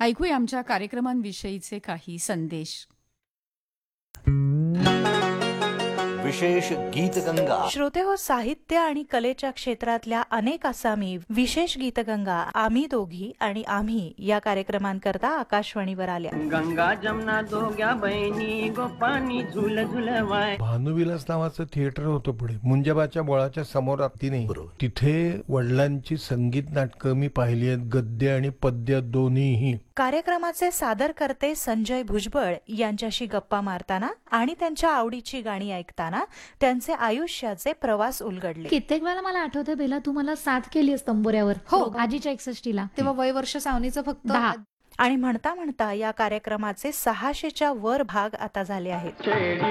ऐकूया आमच्या कार्यक्रमांविषयीचे काही संदेश. विशेष गीतगंगा. श्रोते हो, साहित्य आणि कलेच्या क्षेत्रातल्या अनेक आसामी विशेष गीतगंगा आम्ही दोघी आणि आम्ही या कार्यक्रमांकरता आकाशवाणीवर आल्या. गंगा जमना दोघ्या बहिणी गोपानी झुल झुलवाय. भानुविलास नावाचं थिएटर होतं पुढे मुंजाबाच्या बोळाच्या समोर. तिथे वडिलांची संगीत नाटकं मी पाहिली आहेत, गद्य आणि पद्य दोन्हीही. कार्यक्रमाचे सादरकर्ते संजय भुजबळ यांच्याशी गप्पा मारताना आणि त्यांच्या आवडीची गाणी ऐकताना त्यांचे आयुष्याचे प्रवास उलगडले. कित्येक वेळा मला आठवतं बेला, तू मला साथ केली तंबोऱ्यावर. हो. आजीच्या 61ला. तेव्हा वय वर्ष सावनीचं फक्त 10. आणि म्हणता म्हणता या कार्यक्रमाचे 600च्या वर भाग आता झाले आहेत.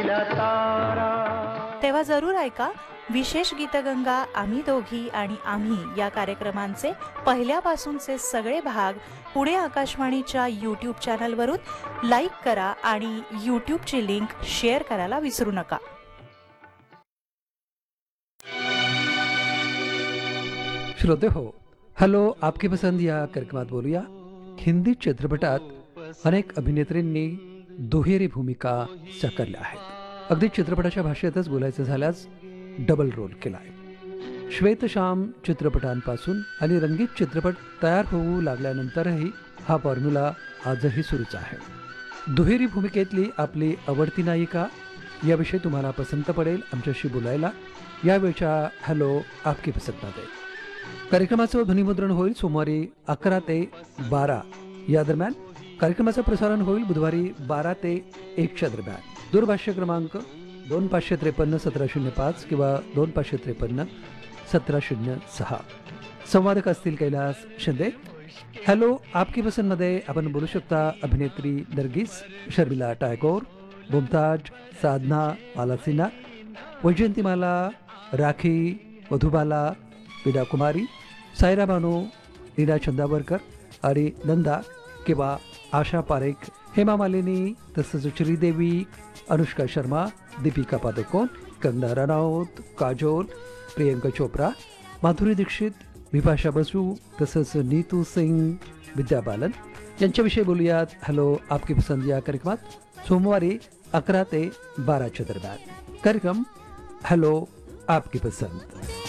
तेव्हा जरूर ऐका विशेष गीतगंगा आम्ही दोघी आणि आम्ही या कार्यक्रमांचे पहिल्यापासूनचे सगळे भाग पुणे आकाशवाणीच्या यूट्यूब चॅनलवरून लाईक करा आणि यूट्यूबची लिंक शेअर करायला विसरू नका. श्रोते हो, हॅलो आपकी पसंद या कार्यक्रमात बोलूया. हिंदी चित्रपटात अनेक अभिनेत्रींनी दुहेरी भूमिका साकारल्या आहेत. अगदी चित्रपटाच्या भाषेतच बोलायचं झाल्यास डबल रोल केलाय. श्वेतश्याम चित्रपटांपासून आणि रंगीत चित्रपट तयार होऊ लागल्यानंतरही हा फॉर्म्युला आजही सुरूच आहे. दुहेरी भूमिकेतली आपली आवडती नायिका याविषयी तुम्हाला पसंत पडेल आमच्याशी बोलायला यावेळच्या हॅलो आपकी पसंतमध्ये. कार्यक्रमाचं ध्वनिमुद्रण होईल सोमवारी 11 ते 12 या दरम्यान. कार्यक्रमाचं प्रसारण होईल बुधवारी 12 ते 1च्या दरम्यान. दूरभाष्य क्रमांक 2553-1705 किंवा 2553-1706. संवादक असतील कैलास शिंदे. हॅलो आपकी पसंतमध्ये आपण बोलू शकता अभिनेत्री नर्गिस, शर्मिला टायगोर, मुमताज, साधना, माला सिन्हा, वैजयंतीमाला, राखी, मधुबाला, वीणा कुमारी, सायरा बानो, नीना चंदावरकर आणि नंदा किंवा आशा पारेख, हेमा मालिनी, तसंच श्रीदेवी, अनुष्का शर्मा, दीपिका पादुकोण, कंगना रनौत, काजोल, प्रियंका चोप्रा, माधुरी दीक्षित, विभाषा बसू, तसंच नीतू सिंग, विद्या बालन यांच्याविषयी बोलूयात हॅलो आपकी पसंद या कार्यक्रमात सोमवारी 11 ते 12च्या दरम्यान. कार्यक्रम हॅलो आपकी पसंद.